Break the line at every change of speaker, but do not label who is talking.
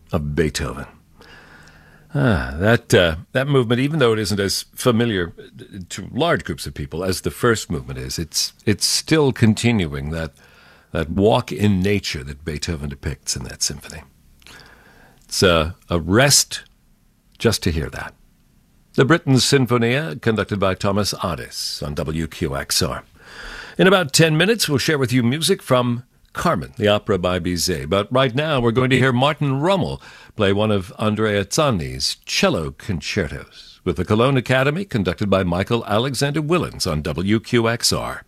of Beethoven. That movement, even though it isn't as familiar to large groups of people as the first movement is, it's still continuing that walk in nature that Beethoven depicts in that symphony. It's a rest just to hear that. The Britten Sinfonia, conducted by Thomas Adis on WQXR. In about 10 minutes, we'll share with you music from Carmen, the opera by Bizet. But right now, we're going to hear Martin Rummel play one of Andrea Zanni's cello concertos with the Cologne Academy, conducted by Michael Alexander Willens on WQXR.